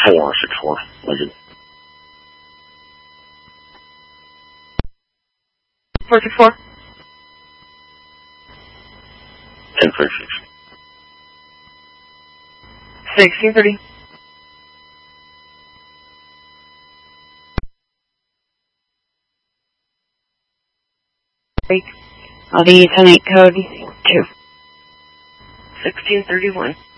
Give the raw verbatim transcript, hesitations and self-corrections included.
four six four. Legend. Four six four. Ten thirty six. Sixteen thirty. I'll be ten eight code two. Sixteen thirty one.